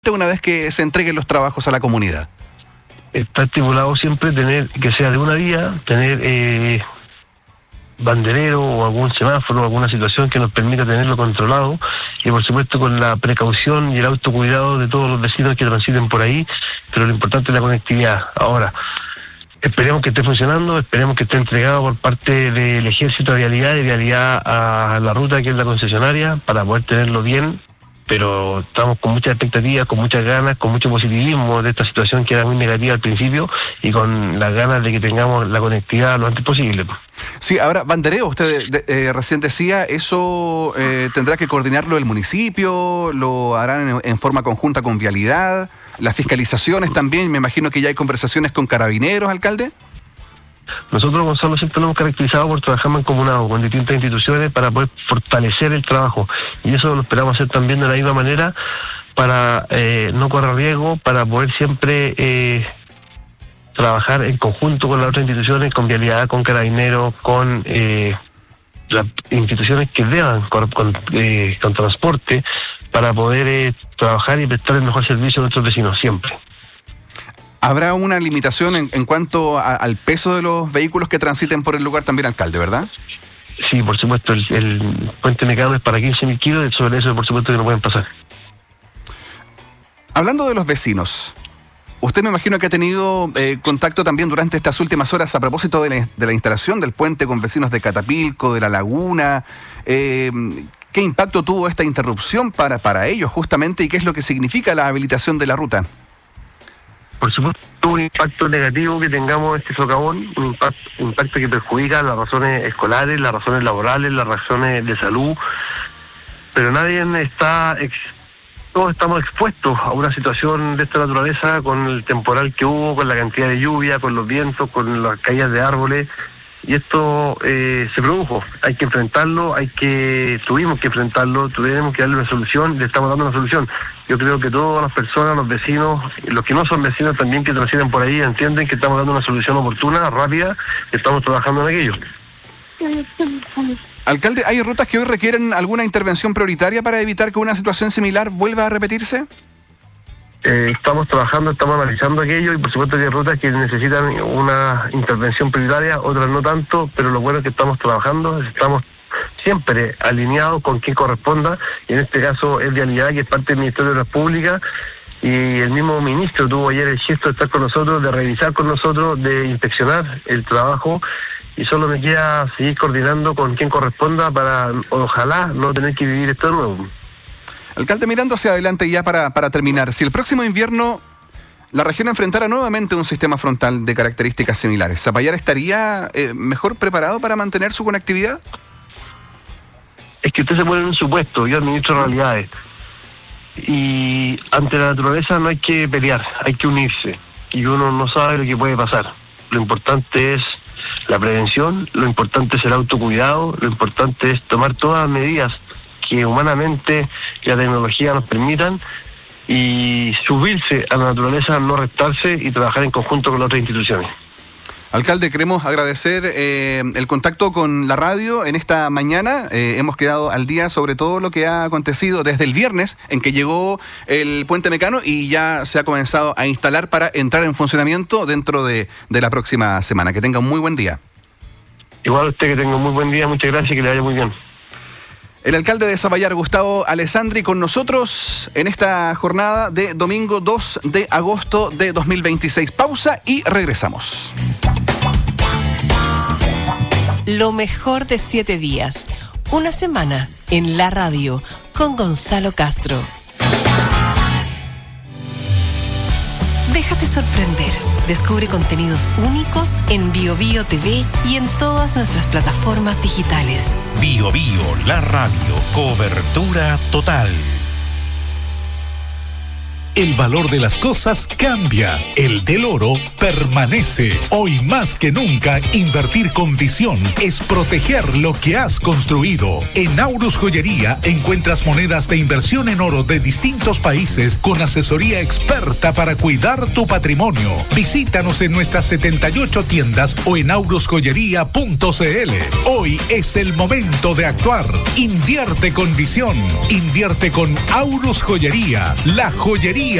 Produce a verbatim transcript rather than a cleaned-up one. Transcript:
una vez que se entreguen los trabajos a la comunidad? Está estipulado siempre tener, que sea de una vía, tener eh, banderero o algún semáforo, alguna situación que nos permita tenerlo controlado, y por supuesto con la precaución y el autocuidado de todos los vecinos que transiten por ahí, pero lo importante es la conectividad. Ahora, esperemos que esté funcionando, esperemos que esté entregado por parte del Ejército de Vialidad y Vialidad a la ruta que es la concesionaria, para poder tenerlo bien. Pero estamos con muchas expectativas, con muchas ganas, con mucho positivismo de esta situación que era muy negativa al principio, y con las ganas de que tengamos la conectividad lo antes posible. Sí, ahora, bandereo, usted de, eh, recién decía, ¿eso eh, tendrá que coordinarlo el municipio? ¿Lo harán en, en forma conjunta con Vialidad? ¿Las fiscalizaciones también? Me imagino que ya hay conversaciones con carabineros, alcalde. Nosotros, Gonzalo, siempre nos hemos caracterizado por trabajar mancomunado con distintas instituciones para poder fortalecer el trabajo, y eso lo esperamos hacer también de la misma manera para eh, no correr riesgo, para poder siempre eh, trabajar en conjunto con las otras instituciones, con Vialidad, con Carabineros, con eh, las instituciones que deban con, con, eh, con transporte, para poder eh, trabajar y prestar el mejor servicio a nuestros vecinos siempre. ¿Habrá una limitación en, en cuanto a, al peso de los vehículos que transiten por el lugar también, alcalde, verdad? Sí, por supuesto, el, el puente Mecano es para quince mil kilos, sobre eso por supuesto que no pueden pasar. Hablando de los vecinos, usted me imagino que ha tenido eh, contacto también durante estas últimas horas a propósito de la, de la instalación del puente con vecinos de Catapilco, de La Laguna. Eh, ¿Qué impacto tuvo esta interrupción para, para ellos justamente, y qué es lo que significa la habilitación de la ruta? Por supuesto, un impacto negativo que tengamos este socavón, un impacto, un impacto que perjudica las razones escolares, las razones laborales, las razones de salud, pero nadie está, ex, todos estamos expuestos a una situación de esta naturaleza, con el temporal que hubo, con la cantidad de lluvia, con los vientos, con las caídas de árboles, y esto eh, se produjo. Hay que enfrentarlo, hay que tuvimos que enfrentarlo, tuvimos que darle una solución, le estamos dando una solución. Yo creo que todas las personas, los vecinos, los que no son vecinos también que transiten por ahí, entienden que estamos dando una solución oportuna, rápida, que estamos trabajando en aquello. Alcalde, ¿hay rutas que hoy requieren alguna intervención prioritaria para evitar que una situación similar vuelva a repetirse? Eh, estamos trabajando, estamos analizando aquello, y por supuesto que hay rutas que necesitan una intervención prioritaria, otras no tanto, pero lo bueno es que estamos trabajando, estamos siempre alineados con quien corresponda, y en este caso es Vialidad, que es parte del Ministerio de Obras Públicas, y el mismo ministro tuvo ayer el gesto de estar con nosotros, de revisar con nosotros, de inspeccionar el trabajo, y solo me queda seguir coordinando con quien corresponda para, ojalá, no tener que vivir esto de nuevo. Alcalde, mirando hacia adelante ya para, para terminar, si el próximo invierno la región enfrentara nuevamente un sistema frontal de características similares, ¿Zapallar estaría eh, mejor preparado para mantener su conectividad? Es que usted se pone en un supuesto, yo administro realidades, y ante la naturaleza no hay que pelear, hay que unirse, y uno no sabe lo que puede pasar. Lo importante es la prevención, lo importante es el autocuidado, lo importante es tomar todas las medidas que humanamente la tecnología nos permitan, y subirse a la naturaleza, no restarse, y trabajar en conjunto con las otras instituciones. Alcalde, queremos agradecer eh, el contacto con la radio en esta mañana. Eh, hemos quedado al día sobre todo lo que ha acontecido desde el viernes, en que llegó el puente Mecano y ya se ha comenzado a instalar para entrar en funcionamiento dentro de, de la próxima semana. Que tenga un muy buen día. Igual usted, que tenga un muy buen día, muchas gracias y que le vaya muy bien. El alcalde de Zapallar, Gustavo Alessandri, con nosotros en esta jornada de domingo dos de agosto de dos mil veintiséis. Pausa y regresamos. Lo mejor de siete días. Una semana en la radio con Gonzalo Castro. Déjate sorprender. Descubre contenidos únicos en Bio Bio T V y en todas nuestras plataformas digitales. Bio Bio, la radio, cobertura total. El valor de las cosas cambia, el del oro permanece. Hoy más que nunca, invertir con visión es proteger lo que has construido. En Aurus Joyería encuentras monedas de inversión en oro de distintos países con asesoría experta para cuidar tu patrimonio. Visítanos en nuestras setenta y ocho tiendas o en aurus joyería punto c l. Hoy es el momento de actuar. Invierte con visión. Invierte con Aurus Joyería, la joyería